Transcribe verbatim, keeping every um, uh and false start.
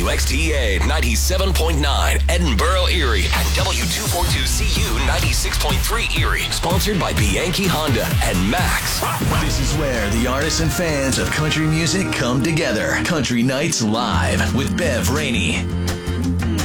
W X T A ninety-seven point nine Edinburgh, Erie, and W two forty-two C U ninety-six point three Erie. Sponsored by Bianchi Honda and Max. This is where the artists and fans of country music come together. Country Nights Live with Bev Rainey.